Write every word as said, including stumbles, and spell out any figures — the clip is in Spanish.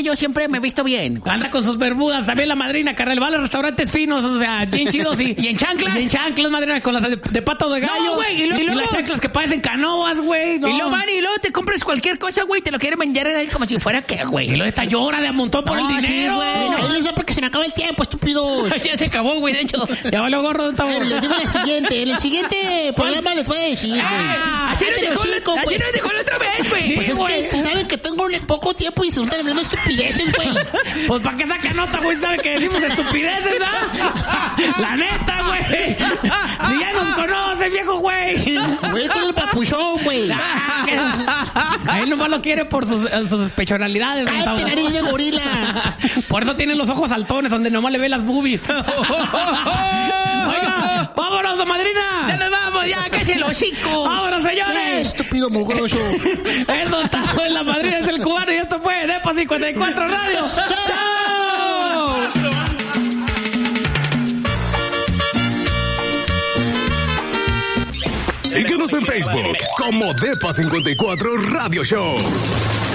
yo siempre me he visto bien. Anda con sus bermudas, también la madrina, carnal, va a los restaurantes finos, o sea, bien chidos y... ¿Y en chanclas? Y en chanclas, madrina, con las de, de pato de gallo. No, güey, y, lo, y, y luego... las chanclas que parecen canoas, güey. No. Y luego van y luego te compras cualquier cosa, güey, te lo quieren vender ahí como si fuera que, güey. Y luego esta llora de a montón por no, el dinero. Sí, güey, no, eso porque se me acaba el tiempo, estúpido. Ya se acabó, güey, de hecho. Ya vale gorro, está bueno, les digo en el siguiente, en el siguiente programa les voy a decir, güey. Ah, así nos dejó, chico, la, así nos dejó la otra vez, güey. Pues es güey. que si saben que tengo poco tiempo y se están hablando estupideces, güey. Pues para que saque nota, güey, sabe que decimos estupideces, ¿ah? La neta, güey. Si ya nos conoce, viejo, güey. Güey, con el papuchón, güey. A él nomás lo quiere por sus, sus especialidades. ¡Cállate, nariz de gorila! Por eso tiene los ojos saltones, donde nomás le ve las boobies. Oiga, vámonos, madrina. Ya nos vamos, ya, casi el hocico. Vámonos, señores. ¡Eh, estúpido mugroso! Eso está en la madrina, es el cubano y esto fue Depa cincuenta y cuatro Radio. ¡Chao! Síguenos en Facebook como Depa cincuenta y cuatro Radio Show.